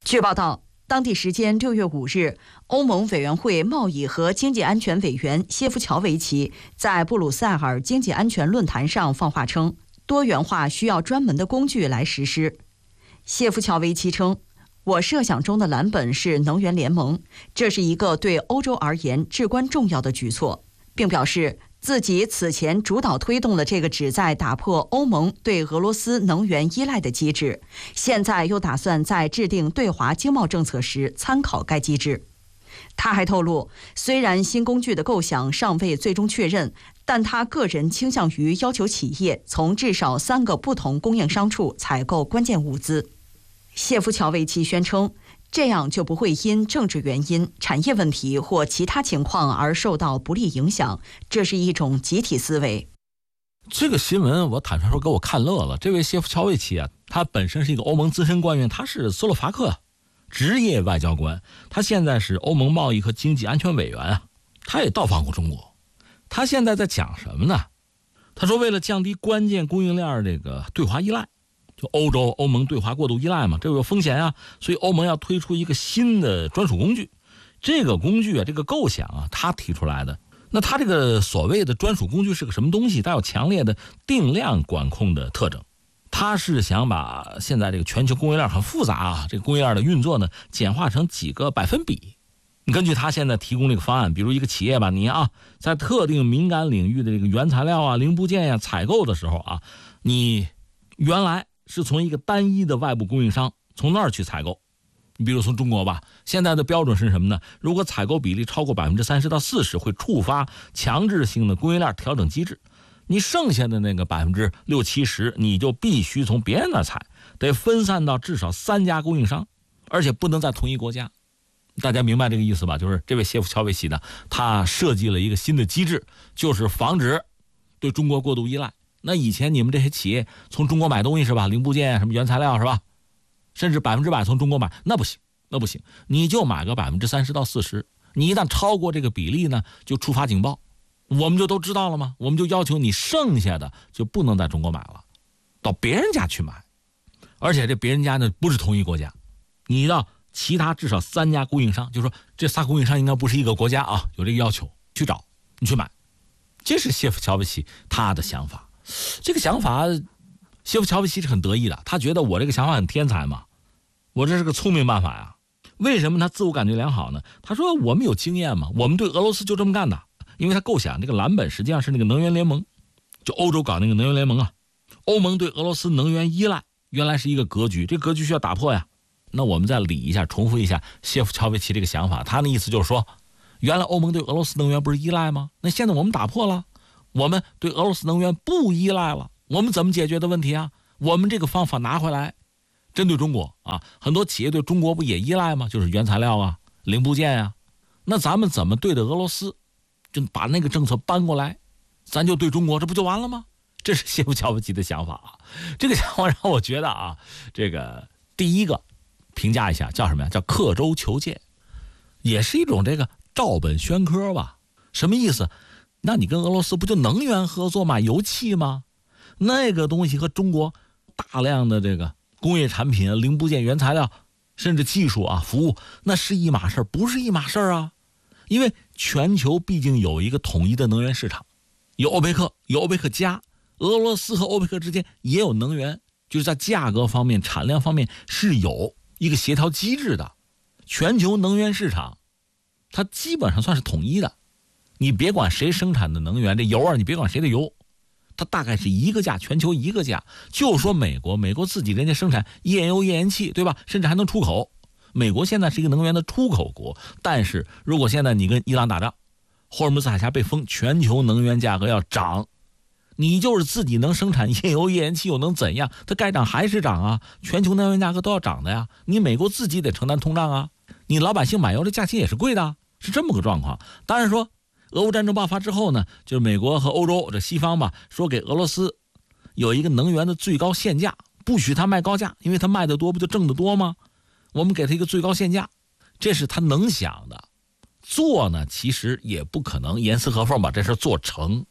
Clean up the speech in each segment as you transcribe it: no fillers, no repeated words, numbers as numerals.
据报道，当地时间6月5日，欧盟委员会贸易和经济安全委员谢夫乔维奇在布鲁塞尔经济安全论坛上放话称，多元化需要专门的工具来实施。谢夫乔维奇称，我设想中的蓝本是能源联盟，这是一个对欧洲而言至关重要的举措，并表示自己此前主导推动了这个旨在打破欧盟对俄罗斯能源依赖的机制，现在又打算在制定对华经贸政策时参考该机制。他还透露，虽然新工具的构想尚未最终确认，但他个人倾向于要求企业从至少3个不同供应商处采购关键物资。谢夫乔维奇宣称，这样就不会因政治原因、产业问题或其他情况而受到不利影响，这是一种集体思维。 这个新闻我坦率说给我看乐了。这位谢夫乔维奇啊，他本身是一个欧盟资深官员，他是斯洛伐克职业外交官，他现在是欧盟贸易和经济安全委员啊，他也到访过中国。他现在在讲什么呢？他说，为了降低关键供应链这个对华依赖，就欧盟对华过度依赖嘛，这有风险啊，所以欧盟要推出一个新的专属工具。这个工具啊，这个构想啊，他提出来的。那他这个所谓的专属工具是个什么东西？它有强烈的定量管控的特征。他是想把现在这个全球供应链很复杂啊，这个供应链的运作呢，简化成几个百分比。你根据他现在提供这个方案，比如一个企业吧，你啊，在特定敏感领域的这个原材料啊、零部件呀、采购的时候啊，你原来是从一个单一的外部供应商从那儿去采购。你比如从中国吧，现在的标准是什么呢？如果采购比例超过30%到40%，会触发强制性的供应链调整机制。你剩下的那个60%、70%，你就必须从别人那儿采，得分散到至少3家供应商，而且不能在同一国家。大家明白这个意思吧？就是这位谢夫乔维奇呢，他设计了一个新的机制，就是防止对中国过度依赖。那以前你们这些企业从中国买东西是吧？零部件、什么原材料是吧？甚至100%从中国买，那不行，那不行，你就买个30%到40%，你一旦超过这个比例呢，就触发警报。我们就都知道了吗？我们就要求你剩下的就不能在中国买了，到别人家去买，而且这别人家呢不是同一国家，你到其他至少3家供应商，就说这仨供应商应该不是一个国家啊，有这个要求去找你去买。这是谢夫乔维奇他的想法。这个想法谢夫乔维奇是很得意的，他觉得我这个想法很天才嘛，我这是个聪明办法呀。为什么他自我感觉良好呢？他说我们有经验嘛，我们对俄罗斯就这么干的。因为他构想这个蓝本实际上是那个能源联盟，就欧洲搞那个能源联盟啊。欧盟对俄罗斯能源依赖原来是一个格局，这格局需要打破呀。那我们再理一下，重复一下谢夫乔维奇这个想法，他的意思就是说，原来欧盟对俄罗斯能源不是依赖吗？那现在我们打破了，我们对俄罗斯能源不依赖了，我们怎么解决的问题啊？我们这个方法拿回来，针对中国啊，很多企业对中国不也依赖吗？就是原材料啊、零部件啊，那咱们怎么对待俄罗斯？就把那个政策搬过来，咱就对中国，这不就完了吗？这是谢夫乔维奇的想法啊。这个想法让我觉得啊，这个第一个评价一下叫什么呀？叫刻舟求剑，也是一种这个照本宣科吧。什么意思？那你跟俄罗斯不就能源合作吗？油气吗？那个东西和中国大量的这个工业产品、零部件、原材料，甚至技术啊、服务，那是一码事，不是一码事啊。因为全球毕竟有一个统一的能源市场，有欧佩克，有欧佩克加，俄罗斯和欧佩克之间也有能源，就是在价格方面、产量方面是有一个协调机制的。全球能源市场它基本上算是统一的，你别管谁生产的能源，这油啊，你别管谁的油，它大概是一个价，全球一个价。就说美国自己人家生产页油页岩气，对吧？甚至还能出口。美国现在是一个能源的出口国，但是如果现在你跟伊朗打仗，霍尔木兹海峡被封，全球能源价格要涨，你就是自己能生产页油页岩气又能怎样？它该涨还是涨啊，全球能源价格都要涨的呀。你美国自己得承担通胀啊，你老百姓买油的价钱也是贵的，是这么个状况。当然说俄乌战争爆发之后呢，就是美国和欧洲这西方吧，说给俄罗斯有一个能源的最高限价，不许他卖高价，因为他卖的多不就挣得多吗？我们给他一个最高限价，这是他能想的。做呢其实也不可能严丝合缝把这事做成。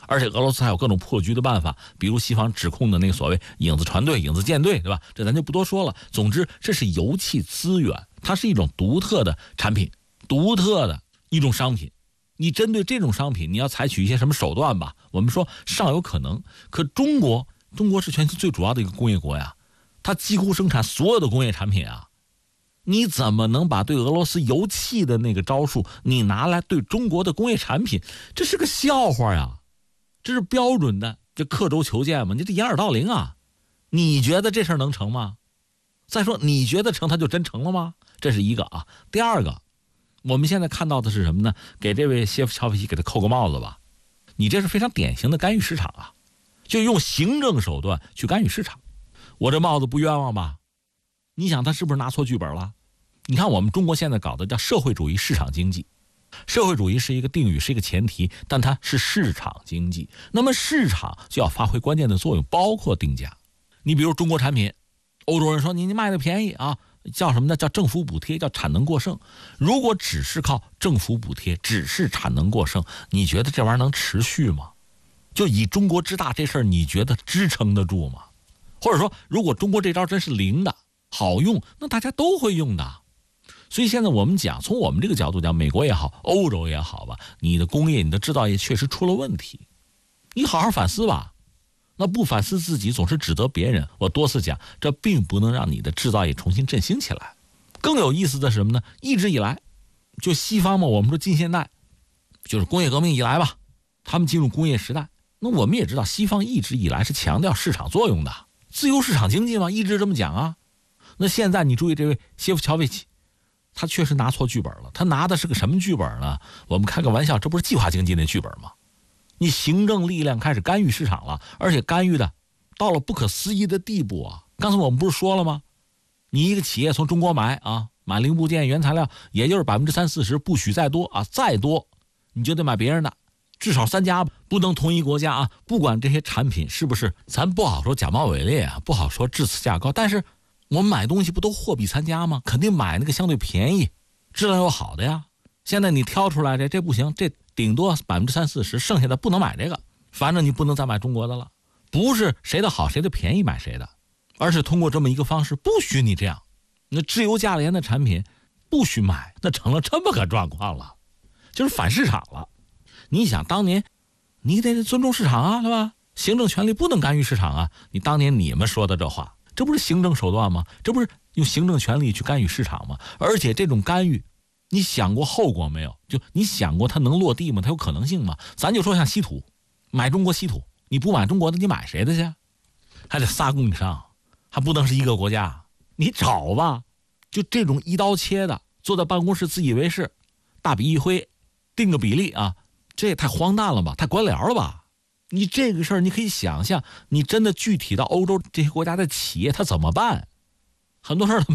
而且俄罗斯还有各种破局的办法，比如西方指控的那个所谓影子船队、影子舰队，对吧？这咱就不多说了。总之，这是油气资源，它是一种独特的产品，独特的一种商品。你针对这种商品，你要采取一些什么手段吧？我们说尚有可能。可中国是全球最主要的一个工业国呀，它几乎生产所有的工业产品啊。你怎么能把对俄罗斯油气的那个招数，你拿来对中国的工业产品？这是个笑话呀！这是标准的这刻舟求剑嘛？你这掩耳盗铃啊！你觉得这事儿能成吗？再说你觉得成，它就真成了吗？这是一个啊。第二个，我们现在看到的是什么呢？给这位谢夫乔维奇给他扣个帽子吧，你这是非常典型的干预市场啊，就用行政手段去干预市场。我这帽子不冤枉吧？你想他是不是拿错剧本了？你看我们中国现在搞的叫社会主义市场经济，社会主义是一个定语，是一个前提，但它是市场经济。那么市场就要发挥关键的作用，包括定价。你比如中国产品，欧洲人说你卖的便宜啊，叫什么呢？叫政府补贴，叫产能过剩。如果只是靠政府补贴，只是产能过剩，你觉得这玩意儿能持续吗？就以中国之大这事儿，你觉得支撑得住吗？或者说，如果中国这招真是灵的好用，那大家都会用的。所以现在我们讲，从我们这个角度讲，美国也好，欧洲也好吧，你的工业、你的制造业确实出了问题，你好好反思吧。那不反思自己，总是指责别人，我多次讲，这并不能让你的制造业重新振兴起来。更有意思的是什么呢？一直以来，就西方嘛，我们说近现代，就是工业革命以来吧，他们进入工业时代。那我们也知道，西方一直以来是强调市场作用的，自由市场经济嘛，一直这么讲啊。那现在你注意这位谢夫乔维奇，他确实拿错剧本了。他拿的是个什么剧本呢？我们开个玩笑，这不是计划经济那剧本吗？你行政力量开始干预市场了，而且干预的到了不可思议的地步啊！刚才我们不是说了吗？你一个企业从中国买零部件、原材料，也就是30-40%，不许再多啊，再多你就得买别人的，至少3家，不能同一国家啊。不管这些产品是不是，咱不好说假冒伪劣啊，不好说质次价高，但是我们买东西不都货比3家吗？肯定买那个相对便宜、质量又好的呀。现在你挑出来这不行，这顶多30-40%，剩下的不能买这个，反正你不能再买中国的了。不是谁的好谁的便宜买谁的，而是通过这么一个方式，不许你这样。那质优价廉的产品不许买，那成了这么个状况了，就是反市场了。你想当年你得尊重市场啊，对吧？行政权力不能干预市场啊。你当年你们说的这话，这不是行政手段吗？这不是用行政权力去干预市场吗？而且这种干预，你想过后果没有？就你想过它能落地吗？它有可能性吗？咱就说像稀土，买中国稀土，你不买中国的，你买谁的去？还得仨供应商，还不能是一个国家，你找吧。就这种一刀切的，坐在办公室自以为是，大笔一挥，定个比例啊，这也太荒诞了吧，太官僚了吧？你这个事儿，你可以想象，你真的具体到欧洲这些国家的企业，他怎么办？很多事儿